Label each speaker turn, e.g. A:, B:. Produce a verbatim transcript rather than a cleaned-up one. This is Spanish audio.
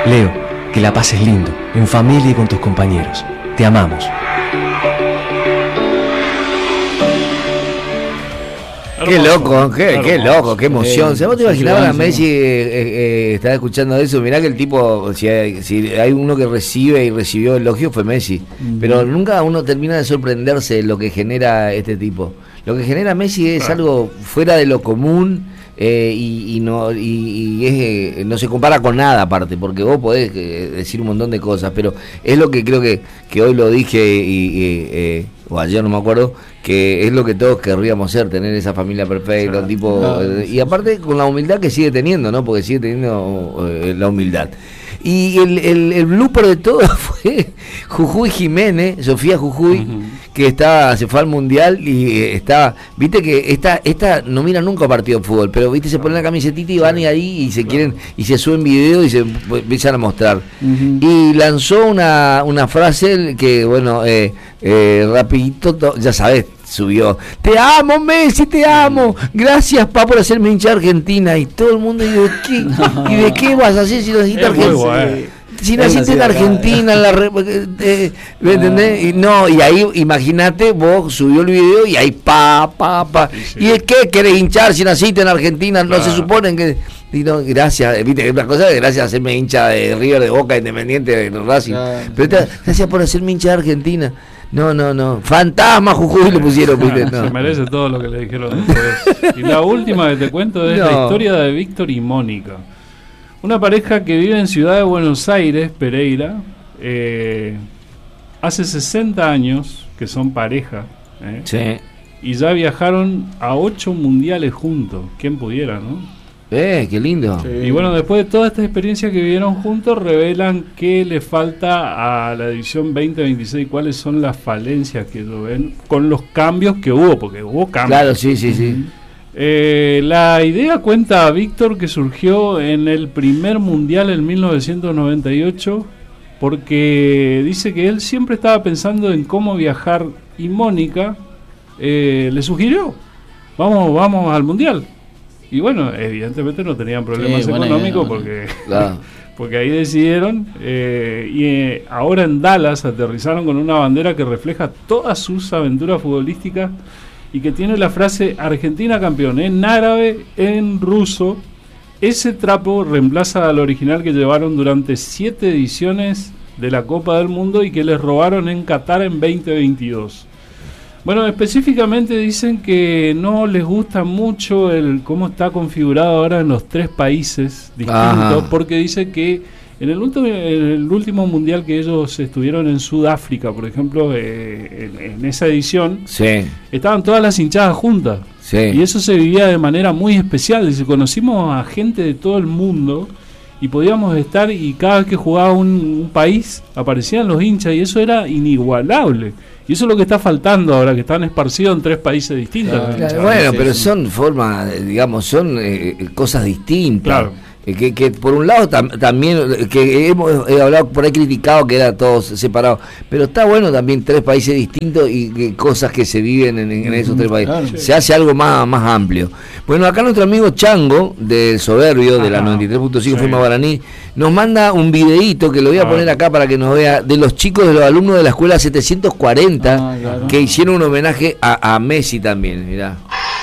A: Leo, que la pases lindo, en familia y con tus compañeros. Te amamos.
B: Qué loco, qué, qué loco, qué emoción. ¿Sabes? ¿Vos te imaginabas a Messi eh, eh, estaba escuchando eso? Mirá que el tipo, si hay, si hay uno que recibe y recibió elogio fue Messi. Uh-huh. Pero nunca uno termina de sorprenderse de lo que genera este tipo. Lo que genera Messi es claro. algo fuera de lo común. Eh, y, y no y, y es, eh, no se compara con nada aparte, porque vos podés eh, decir un montón de cosas, pero es lo que creo que, que hoy lo dije y, y, eh, o ayer no me acuerdo, que es lo que todos querríamos ser, tener esa familia perfecta, claro, tipo no, eh, y aparte con la humildad que sigue teniendo, ¿no? Porque sigue teniendo eh, la humildad. Y el, el, el blooper de todo fue Jujuy Jiménez, Sofía Jujuy, uh-huh. que está, se fue al mundial y eh, está, viste que esta, esta no mira nunca partido de fútbol, pero viste se ponen la camisetita y van y ahí y se claro. quieren, y se suben videos y se empiezan a mostrar. Uh-huh. Y lanzó una, una frase que bueno, eh, eh, rapidito, to, ya sabes, subió, te amo Messi, te amo, gracias pa por hacerme hincha Argentina, y todo el mundo dice, ¿qué? No. ¿Y de qué vas a hacer si naciste Argentina? Si naciste en Argentina, en la re, eh, ¿me entendés? Y no, y ahí imagínate, vos subió el video y ahí pa, pa, pa, sí, sí. ¿Y de qué querés hinchar si naciste en Argentina? No, claro. se suponen que y no, gracias, viste, una cosa de gracias a hacerme hincha de River, de Boca, Independiente, de Racing, claro. pero te, gracias por hacerme hincha de Argentina. No, no, no. Fantasma Jujuy le pusieron.
C: No. Se merece todo lo que le dijeron después. Y la última que te cuento es no. la historia de Víctor y Mónica. Una pareja que vive en Ciudad de Buenos Aires, Pereira. Eh, hace sesenta años que son pareja. ¿eh?
B: Sí.
C: Y ya viajaron a ocho mundiales juntos. ¿Quién pudiera, no?
B: Eh, qué lindo.
C: Sí. Y bueno, después de toda esta experiencia que vivieron juntos, revelan qué le falta a la edición veinte veintiséis, cuáles son las falencias que ellos ven con los cambios que hubo, porque hubo cambios.
B: Claro, sí, sí, sí.
C: Eh, la idea, cuenta Víctor, que surgió en el primer mundial en mil novecientos noventa y ocho, porque dice que él siempre estaba pensando en cómo viajar y Mónica eh, le sugirió, vamos, vamos al mundial. Y bueno, evidentemente no tenían problemas sí, económicos idea, porque, claro. porque ahí decidieron eh, y eh, ahora en Dallas aterrizaron con una bandera que refleja todas sus aventuras futbolísticas y que tiene la frase Argentina campeón en árabe, en ruso. Ese trapo reemplaza al original que llevaron durante siete ediciones de la Copa del Mundo y que les robaron en Qatar en veinte veintidós. Bueno, específicamente dicen que no les gusta mucho el cómo está configurado ahora en los tres países distintos, Ajá. porque dice que en el, último, en el último mundial que ellos estuvieron en Sudáfrica, por ejemplo, eh, en, en esa edición,
B: sí.
C: estaban todas las hinchadas juntas,
B: sí.
C: y eso se vivía de manera muy especial. Dice, conocimos a gente de todo el mundo y podíamos estar, y cada vez que jugaba un, un país aparecían los hinchas, y eso era inigualable. Y eso es lo que está faltando ahora, que están esparcidos en tres países distintos.
B: Claro, claro, bueno, pero son formas, digamos, son eh, cosas distintas.
C: Claro.
B: Eh, que, que por un lado tam, también, que hemos he hablado por ahí criticado que era todos separados, pero está bueno también tres países distintos y que cosas que se viven en, en esos tres países. Claro, sí. Se hace algo más, más amplio. Bueno, acá nuestro amigo Chango, del Soberbio, Ajá. de la noventa y tres punto cinco sí. Firma Guaraní, nos manda un videíto que lo voy a, a poner acá para que nos vea, de los chicos, de los alumnos de la escuela setecientos cuarenta, ah, claro. que hicieron un homenaje a, a Messi también, mirá.